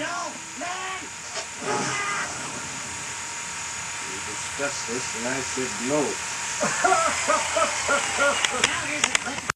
No, man! We discussed this and I said no. Now here's a